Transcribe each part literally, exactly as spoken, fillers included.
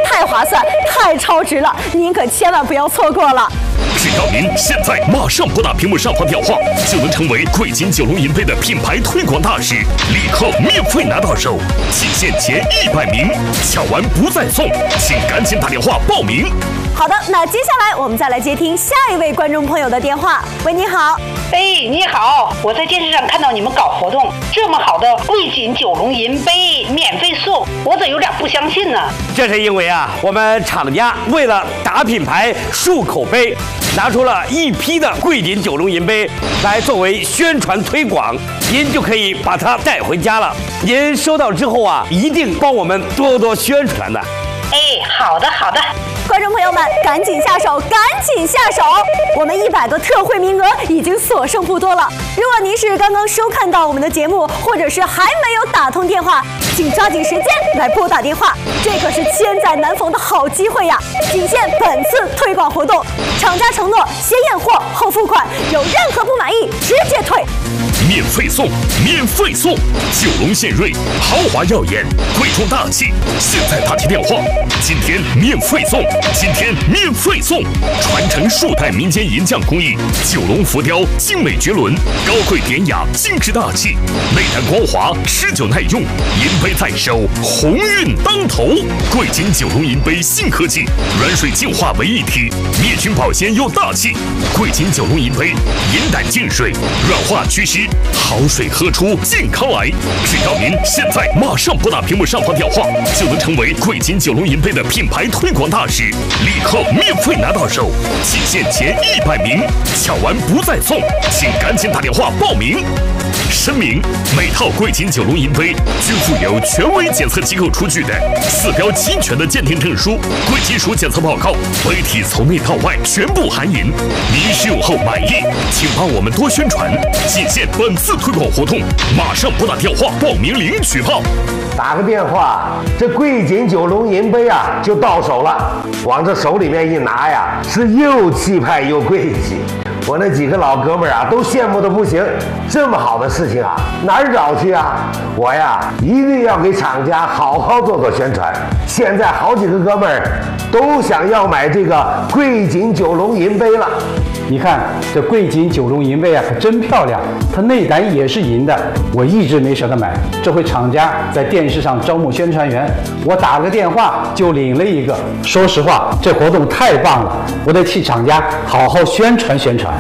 太划算，太超值了，您可千万不要错过了。 只要您现在马上拨打屏幕上方电话，就能成为贵金九龙银杯的品牌推广大使，立刻免费拿到手，仅限前一百名，抢完不再送，请赶紧打电话报名。 好的，那接下来我们再来接听下一位观众朋友的电话。喂，你好。 哎，你好，我在电视上看到你们搞活动，这么好的贵金九龙银杯免费送，我怎有点不相信呢？ 这是因为啊，我们厂家为了打品牌、树口碑，拿出了一批的贵金九龙银杯来作为宣传推广，您就可以把它带回家了。您收到之后啊，一定帮我们多多宣传的。 哎，好的好的。 观众朋友们，赶紧下手，赶紧下手！我们一百个特惠名额已经所剩不多了。如果您是刚刚收看到我们的节目，或者是还没有打通电话，请抓紧时间来拨打电话，这可是千载难逢的好机会呀！仅限本次推广活动，厂家承诺先验货后付款，有任何不满意直接退。 免费送，免费送！九龙献瑞，豪华耀眼，贵重大气。现在打起电话，今天免费送，今天免费送！传承数代民间银匠工艺，九龙浮雕精美绝伦，高贵典雅，精致大气，内胆光滑，持久耐用。银杯在手，鸿运当头。贵金九龙银杯新科技，软水净化为一体，灭菌保鲜又大气。贵金九龙银杯，银胆净水，软化祛湿。好水喝出健康来！只要您现在马上拨打屏幕上方电话，就能成为贵金九龙银杯的品牌推广大使，立刻免费拿到手，仅限前一百名，抢完不再送，请赶紧打电话报名。声明：每套贵金九龙银杯均附有权威检测机构出具的四标齐全的鉴定证书、贵金属检测报告，杯体从内到外全部含银。您使用后满意，请帮我们多宣传。仅限本次推广活动，马上拨打电话报名领取炮。 打个电话，这贵金九龙银杯啊就到手了，往这手里面一拿呀，是又气派又贵气。我那几个老哥们儿啊，都羡慕的不行。这么好的事情啊，哪儿找去啊？我呀，一定要给厂家好好做做宣传。现在好几个哥们儿都想要买这个贵金九龙银杯了。 你看这贵金九龙银杯啊，可真漂亮，它内胆也是银的。我一直没舍得买，这回厂家在电视上招募宣传员，我打个电话就领了一个。说实话，这活动太棒了，我得替厂家好好宣传宣传。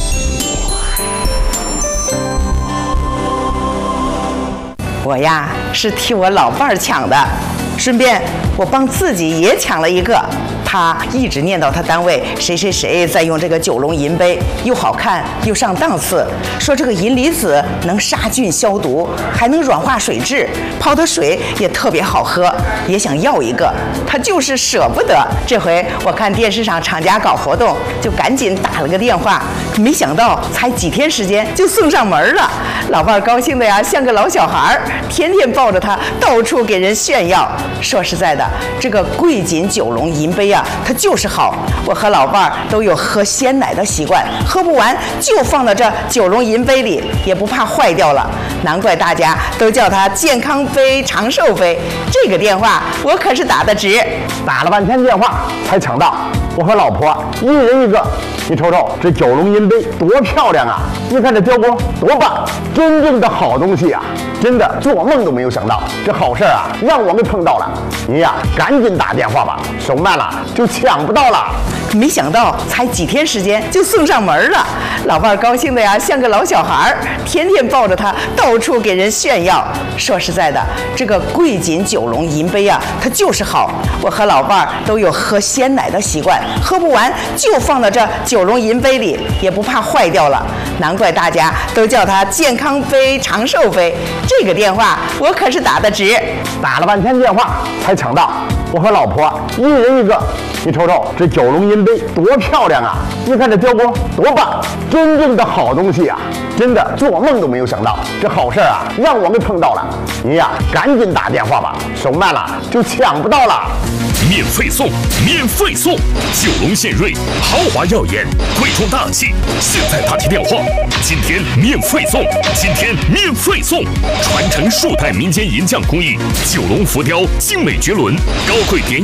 我呀是替我老伴儿抢的，顺便我帮自己也抢了一个。他一直念叨他单位谁谁谁在用这个九龙银杯，又好看又上档次，说这个银离子能杀菌消毒，还能软化水质，泡的水也特别好喝，也想要一个，他就是舍不得。这回我看电视上厂家搞活动，就赶紧打了个电话，没想到才几天时间就送上门了。老伴儿高兴的呀像个老小孩，天天抱着它到处给人炫耀。说实在的，这个贵金九龙银杯啊，它就是好。我和老伴儿都有喝鲜奶的习惯，喝不完就放到这九龙银杯里，也不怕坏掉了。难怪大家都叫它健康杯、长寿杯。这个电话我可是打得值， 打了半天电话才抢到。我和老婆一人一个，你瞅瞅这九龙银杯多漂亮啊！你看这雕工多棒，真正的好东西啊！真的做梦都没有想到，这好事啊让我们碰到了。你呀，赶紧打电话吧，手慢了就抢不到了。 没想到才几天时间就送上门了，老伴儿高兴的呀像个老小孩，天天抱着它到处给人炫耀。说实在的，这个贵金九龙银杯啊，它就是好。我和老伴儿都有喝鲜奶的习惯，喝不完就放到这九龙银杯里，也不怕坏掉了。难怪大家都叫它健康杯、长寿杯。这个电话我可是打得值， 打了半天电话才抢到。我和老婆一人一个，你瞅瞅这九龙银杯多漂亮啊！你看这雕工多棒，真正的好东西啊！真的做梦都没有想到，这好事啊让我们碰到了。你呀，赶紧打电话吧，手慢了就抢不到了。 免费送，免费送！九龙献瑞，豪华耀眼，贵重大气。现在打起电话，今天免费送，今天免费送！传承数代民间银匠工艺，九龙浮雕精美绝伦，高贵典雅。